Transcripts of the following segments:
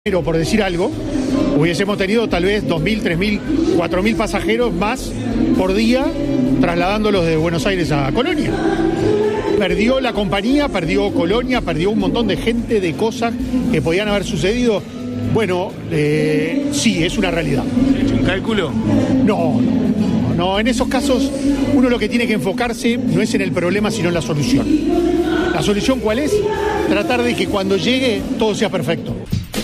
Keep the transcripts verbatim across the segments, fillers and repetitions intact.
Pero por decir algo, hubiésemos tenido tal vez dos mil, tres mil, cuatro mil pasajeros más por día trasladándolos de Buenos Aires a Colonia. Perdió la compañía, perdió Colonia, perdió un montón de gente, de cosas que podían haber sucedido. Bueno, eh, sí, es una realidad. ¿Has hecho un cálculo? No, no, no, en esos casos uno lo que tiene que enfocarse no es en el problema, sino en la solución. ¿La solución cuál es? Tratar de que cuando llegue todo sea perfecto.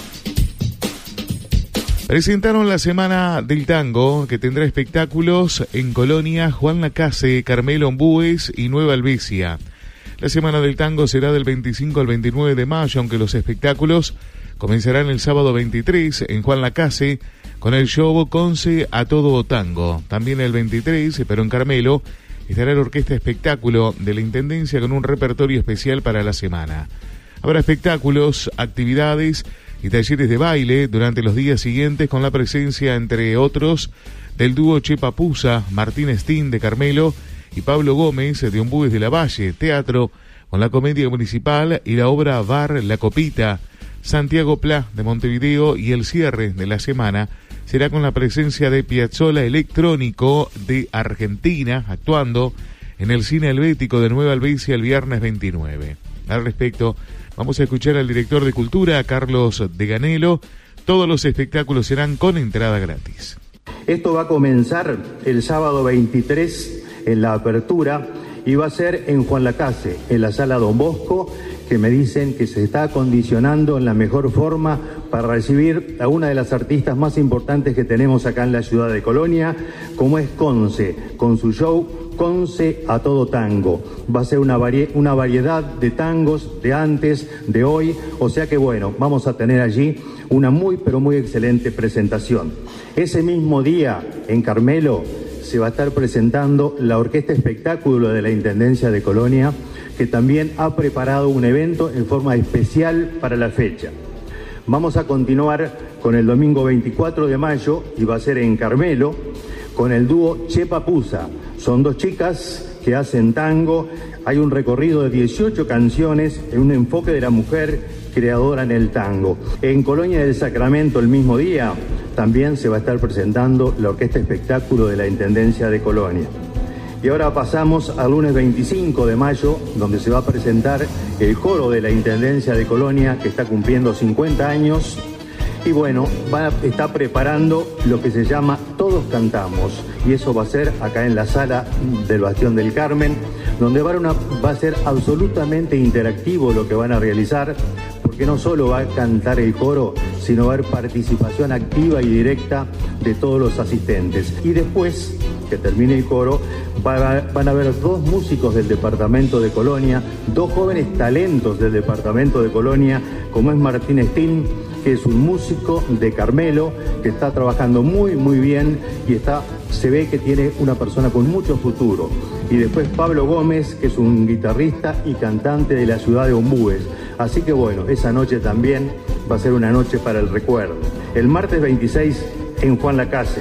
Presentaron la Semana del Tango, que tendrá espectáculos en Colonia, Juan Lacase, Carmelo Ombúes y Nueva Albesia. La Semana del Tango será del veinticinco al veintinueve de mayo, aunque los espectáculos comenzarán el sábado veintitrés en Juan Lacase con el show Conce a todo tango. También el veintitrés, pero en Carmelo, estará la orquesta espectáculo de la Intendencia con un repertorio especial para la semana. Habrá espectáculos, actividades y talleres de baile durante los días siguientes con la presencia, entre otros, del dúo Che Papusa, Martín Stin de Carmelo y Pablo Gómez de Ombúes de la Valle, teatro con la Comedia Municipal y la obra Bar La Copita, Santiago Pla de Montevideo, y el cierre de la semana será con la presencia de Piazzolla Electrónico de Argentina, actuando en el Cine Helvético de Nueva Albesia el viernes veintinueve. Al respecto, vamos a escuchar al director de Cultura, Carlos Deganelo. Todos los espectáculos serán con entrada gratis. Esto va a comenzar el sábado veintitrés en la apertura y va a ser en Juan Lacase, en la Sala Don Bosco, que me dicen que se está acondicionando en la mejor forma para recibir a una de las artistas más importantes que tenemos acá en la ciudad de Colonia, como es Conce, con su show Conce a todo tango. Va a ser una, vari- una variedad de tangos de antes, de hoy, o sea que bueno, vamos a tener allí una muy pero muy excelente presentación. Ese mismo día, en Carmelo, se va a estar presentando la Orquesta Espectáculo de la Intendencia de Colonia, que también ha preparado un evento en forma especial para la fecha. Vamos a continuar con el domingo veinticuatro de mayo, y va a ser en Carmelo, con el dúo Che Papusa. Son dos chicas que hacen tango. Hay un recorrido de dieciocho canciones en un enfoque de la mujer creadora en el tango. En Colonia del Sacramento, el mismo día, también se va a estar presentando la Orquesta Espectáculo de la Intendencia de Colonia. Y ahora pasamos al lunes veinticinco de mayo, donde se va a presentar el coro de la Intendencia de Colonia, que está cumpliendo cincuenta años. Y bueno, va, está preparando lo que se llama Todos Cantamos, y eso va a ser acá en la sala del Bastión del Carmen, donde va a, una, va a ser absolutamente interactivo lo que van a realizar, porque no solo va a cantar el coro, sino va a haber participación activa y directa de todos los asistentes. Y después que termine el coro, va a, van a haber dos músicos del departamento de Colonia, dos jóvenes talentos del departamento de Colonia, como es Martín Stin, que es un músico de Carmelo, que está trabajando muy muy bien y está, se ve que tiene una persona con mucho futuro. Y después Pablo Gómez, que es un guitarrista y cantante de la ciudad de Ombúes. Así que bueno, esa noche también va a ser una noche para el recuerdo. El martes veintiséis en Juan Lacase,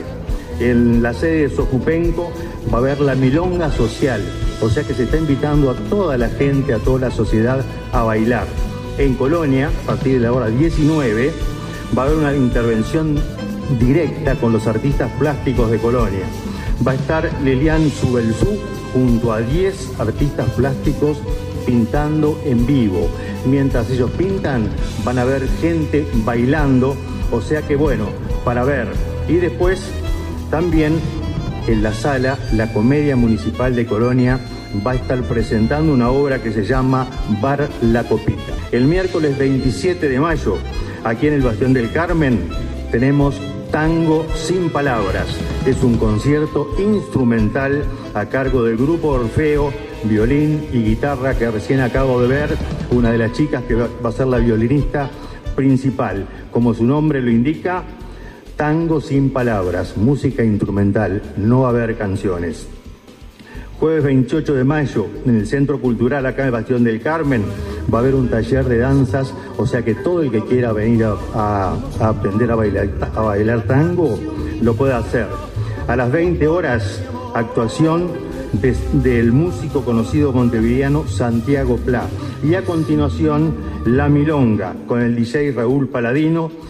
en la sede de Sojupenco, va a haber la Milonga Social, o sea que se está invitando a toda la gente, a toda la sociedad a bailar. En Colonia, a partir de la hora diecinueve, va a haber una intervención directa con los artistas plásticos de Colonia. Va a estar Lelian Subelsú junto a diez artistas plásticos pintando en vivo. Mientras ellos pintan, van a ver gente bailando, o sea que bueno, para ver. Y después, también en la sala, la Comedia Municipal de Colonia va a estar presentando una obra que se llama Bar La Copita. El miércoles veintisiete de mayo, aquí en el Bastión del Carmen, tenemos Tango Sin Palabras. Es un concierto instrumental a cargo del grupo Orfeo, violín y guitarra, que recién acabo de ver, una de las chicas que va a ser la violinista principal. Como su nombre lo indica, Tango Sin Palabras, música instrumental, no va a haber canciones. Jueves veintiocho de mayo, en el Centro Cultural, acá en el Bastión del Carmen, va a haber un taller de danzas, o sea que todo el que quiera venir a, a, a aprender a bailar, a bailar tango, lo puede hacer. A las veinte horas, actuación de, del músico conocido montevideano Santiago Pla. Y a continuación, La Milonga, con el D J Raúl Paladino,